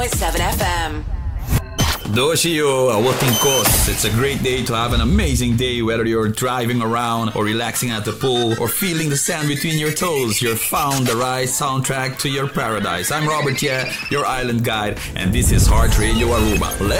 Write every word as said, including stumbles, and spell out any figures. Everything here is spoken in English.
seven F M. Doshio, Awating Coast. It's a great day to have an amazing day, whether you're driving around or relaxing at the pool or feeling the sand between your toes. You're found the right soundtrack to your paradise. I'm Robert Ye, your island guide, and this is Heart Radio Aruba. Let's